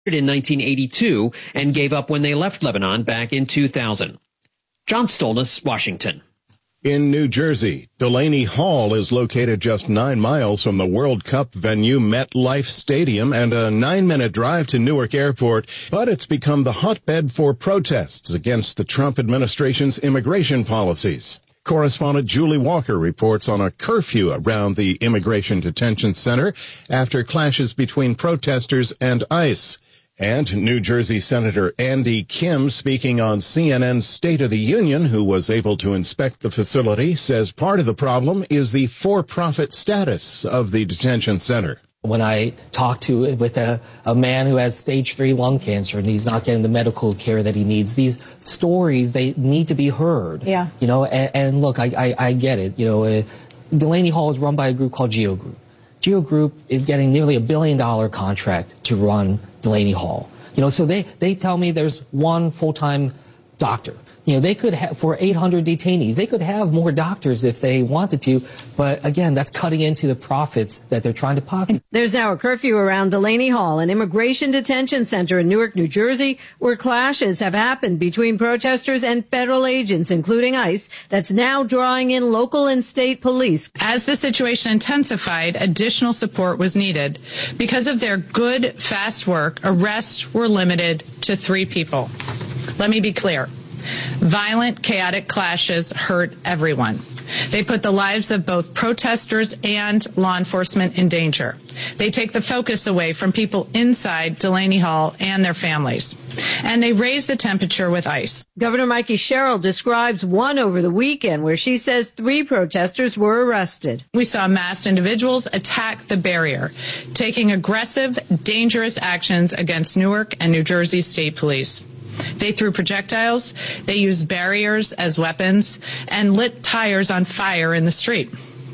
in 1982 and gave up when they left Lebanon back in 2000. John Stolnis, Washington. In New Jersey, Delaney Hall is located just 9 miles from the World Cup venue MetLife Stadium and a 9-minute drive to Newark Airport, but it's become the hotbed for protests against the Trump administration's immigration policies. Correspondent Julie Walker reports on a curfew around the Immigration Detention Center after clashes between protesters and ICE. And New Jersey Senator Andy Kim, speaking on CNN's State of the Union, who was able to inspect the facility, says part of the problem is the for-profit status of the detention center. When I talk with a man who has stage 3 lung cancer and he's not getting the medical care that he needs, these stories, they need to be heard. Yeah. You know, and look, I get it. You know, Delaney Hall is run by a group called GEO Group. GEO Group is getting nearly $1 billion contract to run Delaney Hall. You know, so they tell me there's one full-time doctor. You know, they could have, for 800 detainees, they could have more doctors if they wanted to, but again, that's cutting into the profits that they're trying to pocket. There's now a curfew around Delaney Hall, an immigration detention center in Newark, New Jersey, where clashes have happened between protesters and federal agents, including ICE, that's now drawing in local and state police. As the situation intensified, additional support was needed. Because of their good, fast work, arrests were limited to 3 people. Let me be clear. Violent, chaotic clashes hurt everyone. They put the lives of both protesters and law enforcement in danger. They take the focus away from people inside Delaney Hall and their families. And they raise the temperature with ICE. Governor Mikey Sherrill describes one over the weekend where she says 3 protesters were arrested. We saw masked individuals attack the barrier, taking aggressive, dangerous actions against Newark and New Jersey State Police. They threw projectiles, they used barriers as weapons, and lit tires on fire in the street.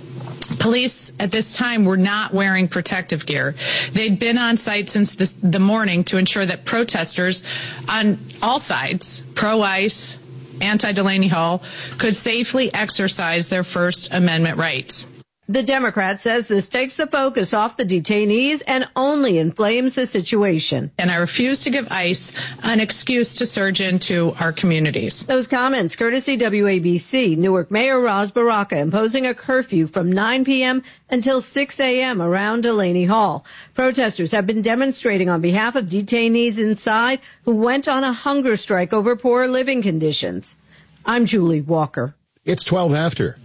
Police at this time were not wearing protective gear. They'd been on site since the morning to ensure that protesters on all sides, pro-ICE, anti-Delaney Hall, could safely exercise their First Amendment rights. The Democrat says this takes the focus off the detainees and only inflames the situation. And I refuse to give ICE an excuse to surge into our communities. Those comments courtesy WABC. Newark Mayor Ras Baraka imposing a curfew from 9 p.m. until 6 a.m. around Delaney Hall. Protesters have been demonstrating on behalf of detainees inside who went on a hunger strike over poor living conditions. I'm Julie Walker. It's 12 after.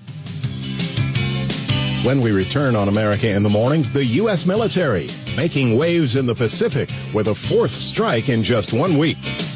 When we return on America in the Morning, the U.S. military making waves in the Pacific with a 4th strike in just 1 week.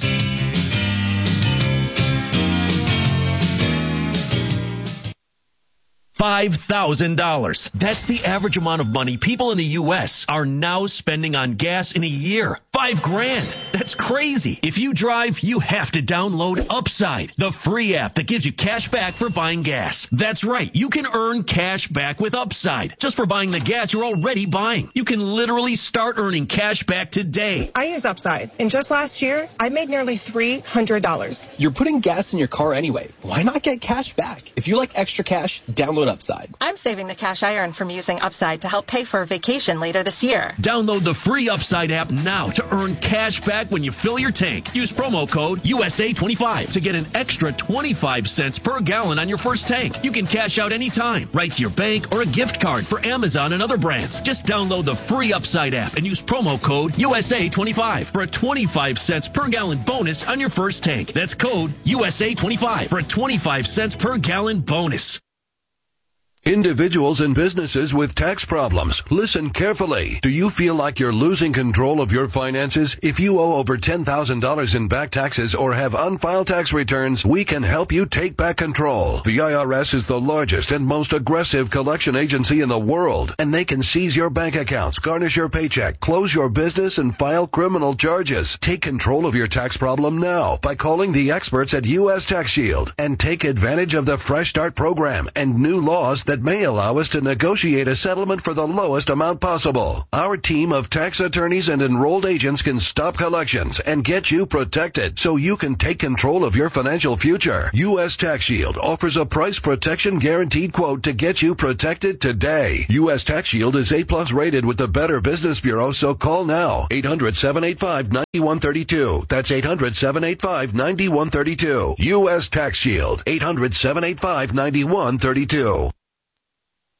$5,000. That's the average amount of money people in the U.S. are now spending on gas in a year. $5,000. That's crazy. If you drive, you have to download Upside, the free app that gives you cash back for buying gas. That's right. You can earn cash back with Upside just for buying the gas you're already buying. You can literally start earning cash back today. I use Upside, and just last year, I made nearly $300. You're putting gas in your car anyway. Why not get cash back? If you like extra cash, download Upside. I'm saving the cash I earn from using Upside to help pay for a vacation later this year. Download the free Upside app now to earn cash back when you fill your tank. Use promo code USA25 to get an extra 25 cents per gallon on your first tank. You can cash out anytime, right to your bank or a gift card for Amazon and other brands. Just download the free Upside app and use promo code USA25 for a 25 cents per gallon bonus on your first tank. That's code USA25 for a 25 cents per gallon bonus. Individuals and businesses with tax problems, listen carefully. Do you feel like you're losing control of your finances? If you owe over $10,000 in back taxes or have unfiled tax returns, we can help you take back control. The IRS is the largest and most aggressive collection agency in the world, and they can seize your bank accounts, garnish your paycheck, close your business, and file criminal charges. Take control of your tax problem now by calling the experts at U.S. Tax Shield and take advantage of the Fresh Start program and new laws that that may allow us to negotiate a settlement for the lowest amount possible. Our team of tax attorneys and enrolled agents can stop collections and get you protected so you can take control of your financial future. U.S. Tax Shield offers a price protection guaranteed quote to get you protected today. U.S. Tax Shield is A+ rated with the Better Business Bureau, so call now. 800-785-9132. That's 800-785-9132. U.S. Tax Shield. 800-785-9132.